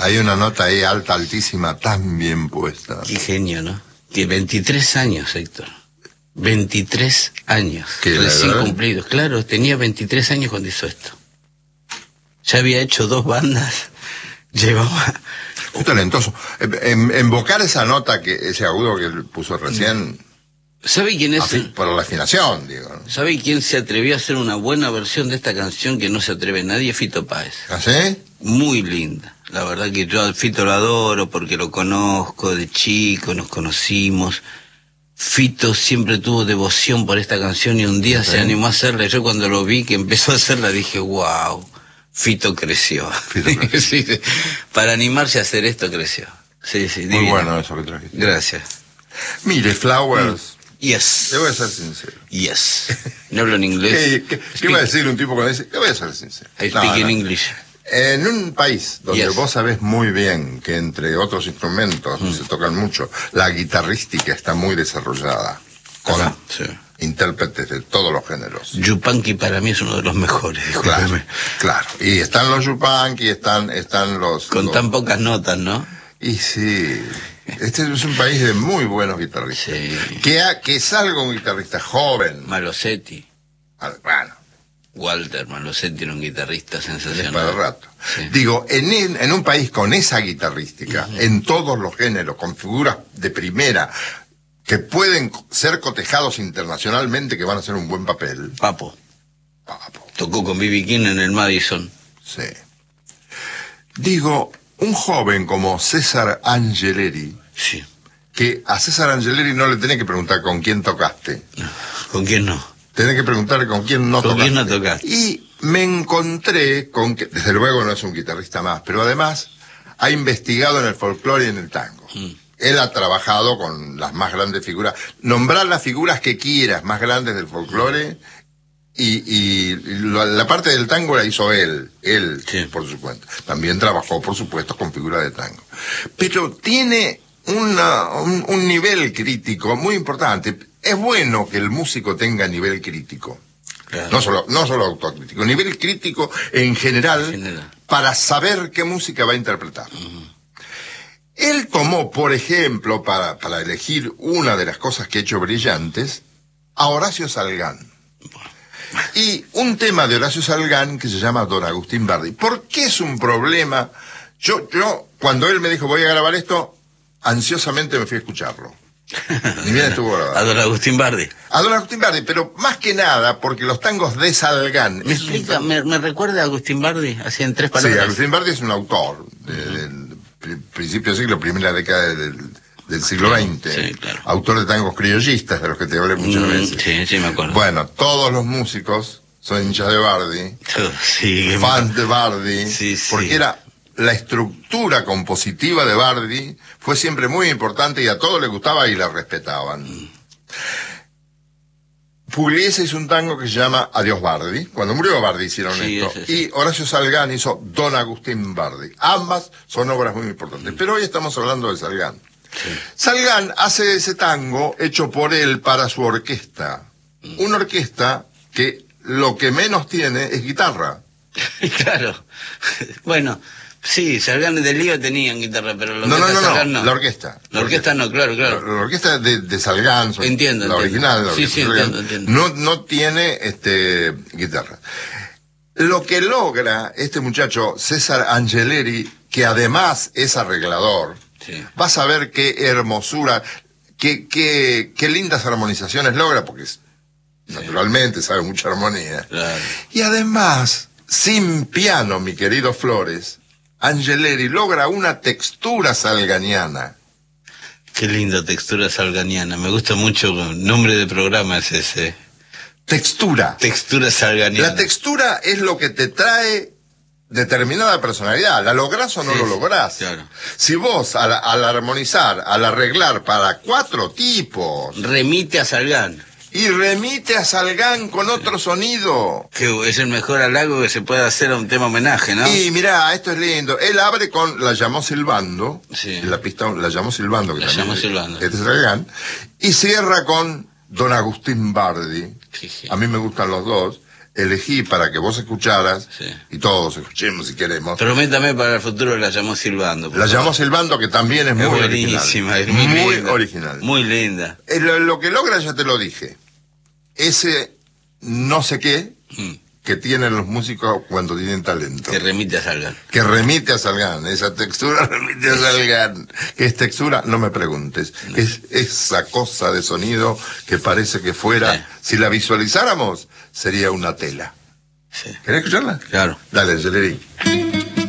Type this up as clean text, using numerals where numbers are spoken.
Hay una nota ahí alta, altísima, tan bien puesta. Qué genio, ¿no? Que 23 años, Héctor. 23 años. ¿Qué, recién verdad? cumplidos. Claro, tenía 23 años cuando hizo esto. Ya había hecho 2 bandas. Llevaba... Muy talentoso. Invocar esa nota, ese agudo que él puso recién, ¿Sabe quién es? por la afinación, digo, ¿no? ¿Sabe quién se atrevió a hacer una buena versión de esta canción que no se atreve nadie? Fito Páez. ¿Así? Muy linda. La verdad que yo al Fito lo adoro porque lo conozco de chico, nos conocimos. Fito siempre tuvo devoción por esta canción y un día se animó a hacerla. Yo cuando lo vi que empezó a hacerla dije, wow, Fito creció. Sí, sí. Para animarse a hacer esto creció. Sí, sí, Muy divino. bueno eso que trajiste. Gracias. Mire, Flowers, Yes. te voy a ser sincero. Yes. No hablo en inglés. ¿Qué iba a decir un tipo cuando dice, te voy a ser sincero? I speak in English. En un país donde Yes. vos sabés muy bien que entre otros instrumentos se tocan mucho, la guitarrística está muy desarrollada, con Ajá, sí. intérpretes de todos los géneros. Yupanqui para mí es uno de los mejores, Claro, discúlpeme. claro. Y están los yupanqui, están los... Con los- tan pocas notas, ¿no? Y sí, este es un país de muy buenos guitarristas. Sí. Que salga un guitarrista joven, Malosetti. bueno, Walter Malosetti era un guitarrista es para el sensacional. rato. Sí. Digo, en un país con esa guitarrística, en todos los géneros, con figuras de primera, que pueden ser cotejados internacionalmente, que van a hacer un buen papel. Papo. Papo, Tocó con B.B. King en el Madison. sí. Digo, un joven como César Angeleri, Sí. que a César Angeleri no le tenés que preguntar con quién tocaste, ¿Con quién no? tenés que preguntar con quién no ¿Con tocaste. quién no tocaste? Y me encontré con que, desde luego no es un guitarrista más, pero además ha investigado en el folclore y en el tango. Él ha trabajado con las más grandes figuras. Nombrar las figuras que quieras más grandes del folclore y la parte del tango la hizo él Sí. por su cuenta. También trabajó, por supuesto, con figuras de tango. Pero tiene un nivel crítico muy importante. Es bueno que el músico tenga nivel crítico. Claro. No solo autocrítico, nivel crítico en general, En general. para saber qué música va a interpretar. Él tomó, por ejemplo, para elegir una de las cosas que ha hecho brillantes, a Horacio Salgán. Y un tema de Horacio Salgán que se llama Don Agustín Bardi. ¿Por qué es un problema? Yo, cuando él me dijo voy a grabar esto, ansiosamente me fui a escucharlo. Ni bien estuvo grabado. A don Agustín Bardi. A Don Agustín Bardi, pero más que nada porque los tangos de Salgán... ¿Me explica? ¿Me recuerda a Agustín Bardi? Así en 3 palabras. Sí, Agustín Bardi es un autor del principio del siglo, primera década del siglo XX. Sí, claro. Autor de tangos criollistas, de los que te hablé muchas veces. Sí, sí, me acuerdo. Bueno, todos los músicos son hinchas de Bardi, Sí, que fans de Bardi, Sí, sí. porque era la estructura compositiva de Bardi fue siempre muy importante y a todos les gustaba y la respetaban. Pugliese hizo un tango que se llama Adiós Bardi. Cuando murió Bardi hicieron Sí, esto. ese sí. Y Horacio Salgán hizo Don Agustín Bardi. Ambas son obras muy importantes. Pero hoy estamos hablando de Salgán. Sí. Salgán hace ese tango hecho por él para su orquesta. Una orquesta que lo que menos tiene es guitarra. Claro. Bueno, sí, Salgán del Lío tenían guitarra, pero No, Salgán no. la orquesta. La orquesta no, claro, La, claro. la orquesta de Salgán, Entiendo, la original, la Sí, orquesta sí, de Salgán, entiendo. no tiene guitarra. Lo que logra este muchacho, César Angeleri, que además es arreglador, Sí. vas a ver qué hermosura, qué lindas armonizaciones logra, porque naturalmente sabe mucha armonía. Claro. Y además, sin piano, mi querido Flores, Angeleri logra una textura salganiana. Qué linda textura salganiana. Me gusta mucho, nombre de programa es ese. Textura. Textura salganiana. La textura es lo que te trae determinada personalidad. ¿La lográs o no Sí, lo lográs? claro. Si vos, al armonizar, al arreglar para 4 tipos, Remite a Salgán. y remite a Salgán con otro sonido. Que es el mejor halago que se puede hacer a un tema homenaje, ¿no? Y mirá, esto es lindo. Él abre con La llamó silbando, Sí. la pista La llamó silbando, que La también llamó es- silbando. este es Salgán, y cierra con Don Agustín Bardi. Sí, sí. A mí me gustan los dos. elegí para que vos escucharas, Sí. y todos escuchemos si queremos. Prométame para el futuro la llamó silbando. La llamó Silbando, que también es muy buenísima, original. es muy Muy linda, original. Muy linda. Lo que logra, ya te lo dije, ese no sé qué que tienen los músicos cuando tienen talento. Que remite a Salgan. Que remite a Salgan, esa textura remite a Salgan. ¿Qué es textura? No me preguntes. No. Es esa cosa de sonido que parece que fuera, si la visualizáramos, sería una tela. Sí. ¿Querés escucharla? Claro. Dale, Angelerín.